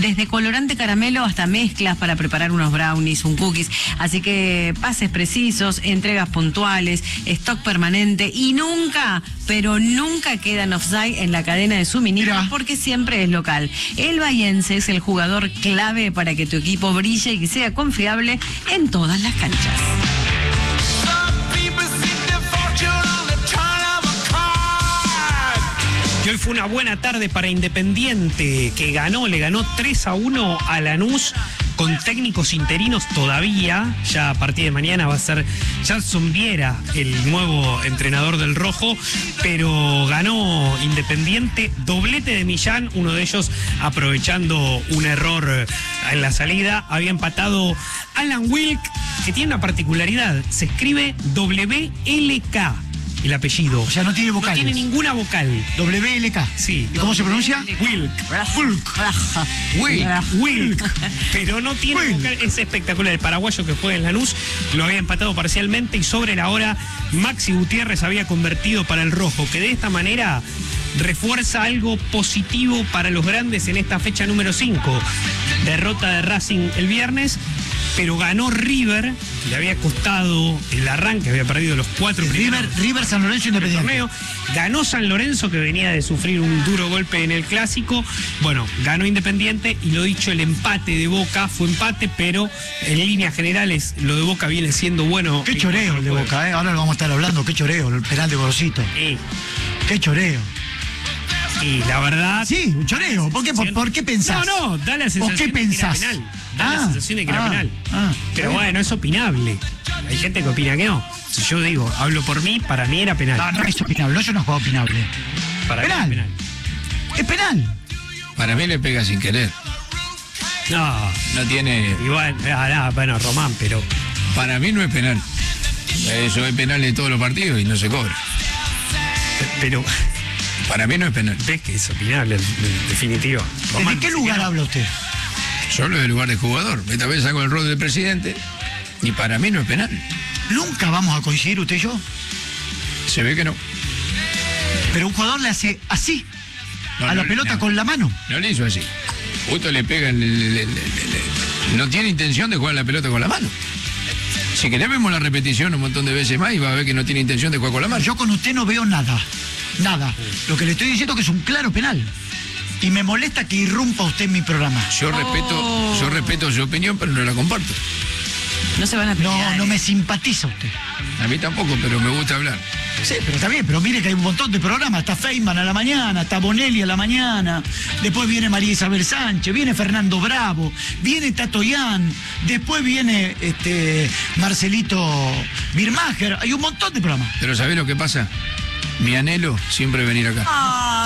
desde colorante caramelo hasta mezclas para preparar unos brownies, un cookies. Así que pases precisos, entregas puntuales, stock permanente y nunca, pero nunca quedan offside en la cadena de suministro porque siempre es local. El bahiense es el jugador clave para que tu equipo brille y que sea confiable en todas las canchas. Y hoy fue una buena tarde para Independiente, que le ganó 3-1 a Lanús con técnicos interinos todavía. Ya a partir de mañana va a ser Jason Viera el nuevo entrenador del Rojo, pero ganó Independiente, doblete de Millán, uno de ellos aprovechando un error en la salida. Había empatado Alan Wilk, que tiene una particularidad, se escribe WLK. El apellido. O sea, no tiene vocales. No tiene ninguna vocal. WLK. Sí. ¿Y cómo se pronuncia? Wilk. Wilk. Pero no tiene vocal. Es espectacular. El paraguayo que juega en Lanús lo había empatado parcialmente y sobre la hora Maxi Gutiérrez había convertido para el Rojo, que de esta manera refuerza algo positivo para los grandes en esta fecha número 5. Derrota de Racing el viernes, pero ganó River, le había costado el arranque, había perdido los 4 primeros. River, San Lorenzo, Independiente. Torneo. Ganó San Lorenzo, que venía de sufrir un duro golpe en el Clásico. Bueno, ganó Independiente y lo dicho, el empate de Boca fue empate, pero en líneas generales lo de Boca viene siendo bueno. Qué choreo el de Boca, ahora lo vamos a estar hablando, qué choreo, el penal de Gorosito. Qué choreo. Y la verdad... Sí, un choreo. ¿Por qué pensás? No, da la sensación ¿O qué pensás? de que era penal. Da la sensación de que era penal. Pero bueno, es opinable. Hay gente que opina que no. Si yo digo, hablo por mí, para mí era penal. No es opinable, eso no es opinable. Para penal. mí es penal. Es penal. Para mí le pega sin querer. No tiene... Igual, bueno, Román, pero... Para mí no es penal. Eso es penal de todos los partidos y no se cobra. Pero... Para mí no es penal. Ves que es opinable, en definitiva. Román, ¿de qué lugar habla usted? Yo hablo del lugar de jugador. Esta vez hago el rol del presidente y para mí no es penal. ¿Nunca vamos a coincidir usted y yo? Se ve que no. Pero un jugador le hace así, a la pelota con la mano. No le hizo así. Justo le pega, no tiene intención de jugar la pelota con la mano. Si querés vemos la repetición un montón de veces más y va a ver que no tiene intención de jugar con la mano. Yo con usted no veo nada. Nada. Lo que le estoy diciendo es que es un claro penal. Y me molesta que irrumpa usted en mi programa. Yo respeto su opinión, pero no la comparto. No se van a pelear. No me simpatiza usted. A mí tampoco, pero me gusta hablar. Sí, pero está bien, pero mire que hay un montón de programas. Está Feynman a la mañana, está Bonelli a la mañana, después viene María Isabel Sánchez, viene Fernando Bravo, viene Tato Yan, después viene Marcelito Birmacher. Hay un montón de programas. Pero ¿sabés lo que pasa? Mi anhelo siempre es venir acá.